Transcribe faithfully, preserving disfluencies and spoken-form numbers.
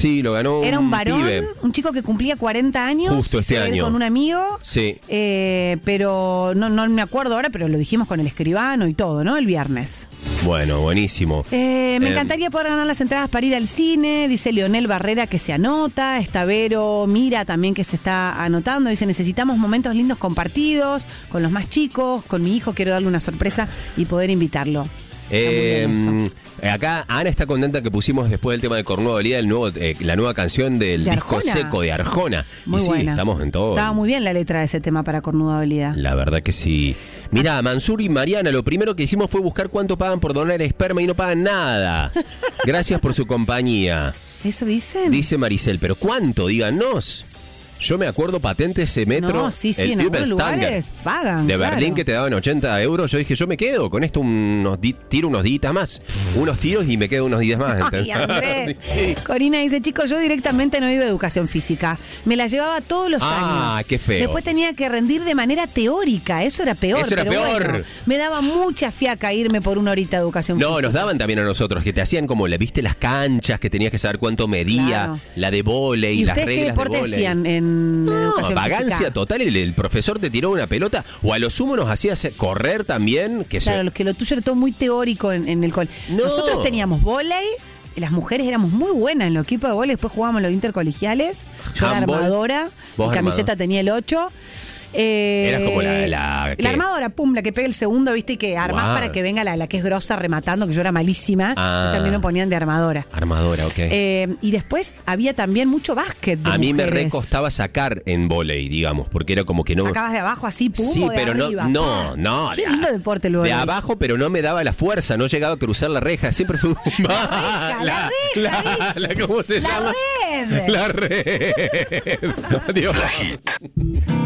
Sí, lo ganó Era un varón, pibe. un chico que cumplía cuarenta años. Justo este se iba a ir año. con un amigo. Sí. Eh, pero no, no me acuerdo ahora, pero lo dijimos con el escribano y todo, ¿no? El viernes. Bueno, buenísimo. Eh, me Eh, encantaría poder ganar las entradas para ir al cine, dice Leonel Barrera que se anota, está Vero Mira también que se está anotando, dice necesitamos momentos lindos compartidos con los más chicos, con mi hijo quiero darle una sorpresa y poder invitarlo. Eh, acá Ana está contenta que pusimos después del tema de Cornuda Dolida el nuevo, eh, la nueva canción del ¿De disco Arjona? seco de Arjona. Muy y sí, buena. estamos en todo. Estaba muy bien la letra de ese tema para Cornuda Dolida. La verdad que sí. Mira, Mansur y Mariana, lo primero que hicimos fue buscar cuánto pagan por donar esperma y no pagan nada. Gracias por su compañía. ¿Eso dicen? Dice Maricel, pero ¿cuánto? Díganos. Yo me acuerdo patente ese metro. No, sí, sí, el en algunos Überstanger lugares pagan, de claro. Berlín que te daban ochenta euros. Yo dije, yo me quedo con esto unos di- tiro unos días más. Unos tiros y me quedo unos días más. Ay, Andrés. Sí. Corina dice, chicos, yo directamente no iba a educación física. Me la llevaba todos los Ah, años. qué feo. Después tenía que rendir de manera teórica. Eso era peor. Eso era pero peor. bueno, me daba mucha fiaca irme por una horita de educación No, física. nos daban también a nosotros, que te hacían como, le viste las canchas, que tenías que saber cuánto medía, Claro. la de vóley, ¿Y las ustedes qué reglas de deporte vóley. hacían en No, educación vagancia física? total, el, el profesor te tiró una pelota, o a lo sumo nos hacía hacer- correr también, que Claro, se... lo que lo tuyo era todo muy teórico en, en el col. No. Nosotros teníamos vóley, las mujeres éramos muy buenas en los equipos de vóley, después jugábamos los intercolegiales, yo era Handball. armadora, Vos mi camiseta armador. tenía el ocho. Eh, Eras como la- la- ¿qué? la armadora, pum, la que pega el segundo, viste, y que armás Guau. para que venga la, la que es grosa rematando, que yo era malísima, Ah. entonces a mí me ponían de armadora. Armadora, ok. Eh, y después había también mucho básquet de a mí me mujeres. recostaba sacar en vóley, digamos, porque era como que no... Sacabas de abajo así, pum, Sí, o de pero arriba, no, pa. no, no. Qué de lindo a- deporte el De vóley. abajo, pero no me daba la fuerza, no llegaba a cruzar la reja, siempre fue... reja, la reja, la- dice. la- ¿Cómo se La llama? red. La red. Dios.